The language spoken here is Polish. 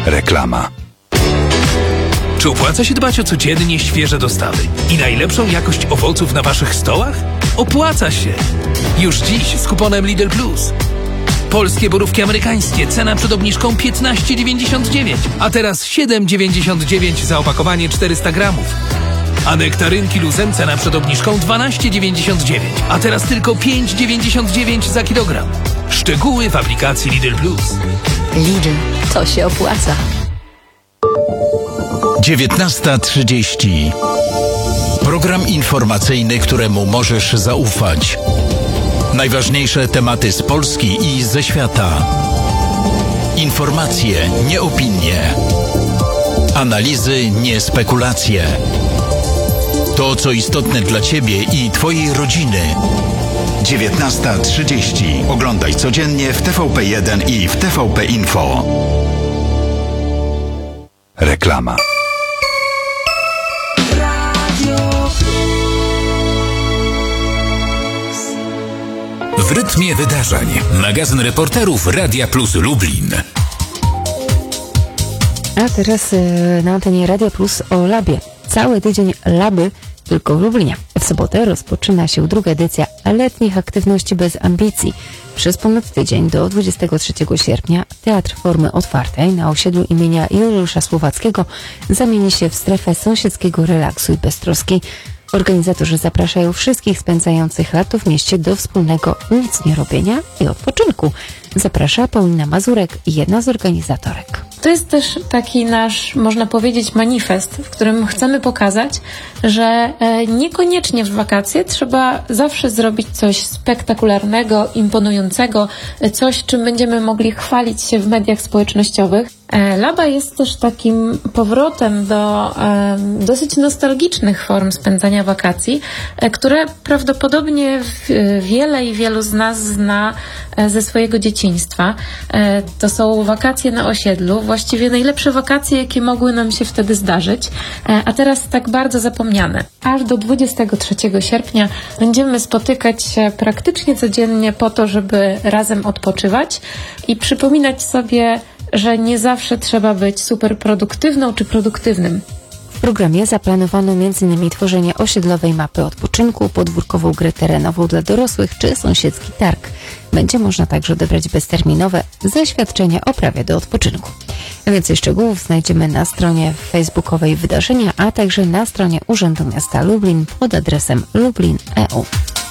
Reklama. Czy opłaca się dbać o codziennie świeże dostawy i najlepszą jakość owoców na waszych stołach? Opłaca się! Już dziś z kuponem Lidl Plus. Polskie borówki amerykańskie, cena przed obniżką 15,99, a teraz 7,99 za opakowanie 400 gramów. A nektarynki Luzem, cena przed obniżką 12,99, a teraz tylko 5,99 za kilogram. Szczegóły w aplikacji Lidl Plus. Lidl, to się opłaca. 19:30. Program informacyjny, któremu możesz zaufać. Najważniejsze tematy z Polski i ze świata. Informacje, nie opinie. Analizy, nie spekulacje. To, co istotne dla Ciebie i Twojej rodziny. 19:30. Oglądaj codziennie w TVP1 i w TVP Info. Reklama. W rytmie wydarzeń. Magazyn reporterów Radia Plus Lublin. A teraz na antenie Radia Plus o Labie. Cały tydzień Laby tylko w Lublinie. W sobotę rozpoczyna się druga edycja letnich aktywności bez ambicji. Przez ponad tydzień do 23 sierpnia Teatr Formy Otwartej na osiedlu imienia Juliusza Słowackiego zamieni się w strefę sąsiedzkiego relaksu i beztroski. Organizatorzy zapraszają wszystkich spędzających lato w mieście do wspólnego nicnierobienia i odpoczynku. Zaprasza Paulina Mazurek, jedna z organizatorek. To jest też taki nasz, można powiedzieć, manifest, w którym chcemy pokazać, że niekoniecznie w wakacje trzeba zawsze zrobić coś spektakularnego, imponującego, coś, czym będziemy mogli chwalić się w mediach społecznościowych. Laba jest też takim powrotem do dosyć nostalgicznych form spędzania wakacji, które prawdopodobnie wielu z nas zna ze swojego dzieciństwa. To są wakacje na osiedlu, właściwie najlepsze wakacje, jakie mogły nam się wtedy zdarzyć, a teraz tak bardzo zapomniane. Aż do 23 sierpnia będziemy spotykać się praktycznie codziennie po to, żeby razem odpoczywać i przypominać sobie, że nie zawsze trzeba być super produktywną czy produktywnym. W programie zaplanowano m.in. tworzenie osiedlowej mapy odpoczynku, podwórkową grę terenową dla dorosłych czy sąsiedzki targ. Będzie można także odebrać bezterminowe zaświadczenie o prawie do odpoczynku. Więcej szczegółów znajdziemy na stronie facebookowej wydarzenia, a także na stronie Urzędu Miasta Lublin pod adresem lublin.eu.